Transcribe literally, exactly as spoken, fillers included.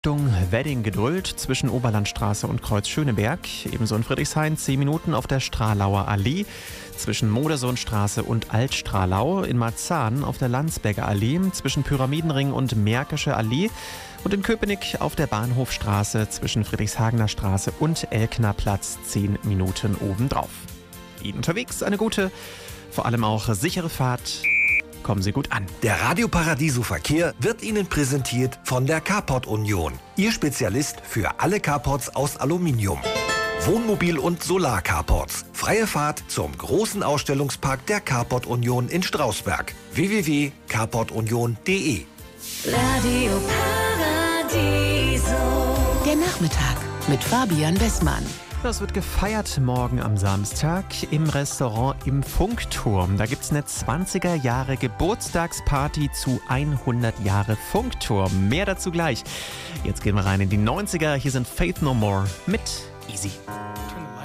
Richtung Wedding-Geduld zwischen Oberlandstraße und Kreuz Schöneberg. Ebenso in Friedrichshain zehn Minuten auf der Stralauer Allee. Zwischen Modersohnstraße und Altstralau. In Marzahn auf der Landsberger Allee. Zwischen Pyramidenring und Märkische Allee. Und in Köpenick auf der Bahnhofstraße zwischen Friedrichshagener Straße und Elkner Platz zehn Minuten obendrauf. Ihnen unterwegs eine gute, vor allem auch sichere Fahrt. Kommen Sie gut an. Der Radio Paradiso Verkehr wird Ihnen präsentiert von der Carport Union. Ihr Spezialist für alle Carports aus Aluminium. Wohnmobil- und Solar-Carports. Freie Fahrt zum großen Ausstellungspark der Carport Union in Strausberg. w w w punkt carport union punkt d e Radio Paradiso. Der Nachmittag mit Fabian Wessmann. Das wird gefeiert morgen am Samstag im Restaurant im Funkturm. Da gibt es eine zwanziger Jahre Geburtstagsparty zu hundert Jahre Funkturm. Mehr dazu gleich. Jetzt gehen wir rein in die neunziger. Hier sind Faith No More mit Easy.